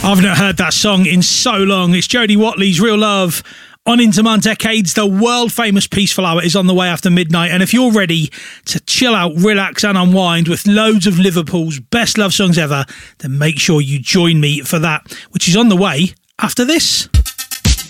I've not heard that song in so long. It's Jodie Watley's Real Love on Into My Decades. The world-famous Peaceful Hour is on the way after midnight. And if you're ready to chill out, relax and unwind with loads of Liverpool's best love songs ever, then make sure you join me for that, which is on the way after this.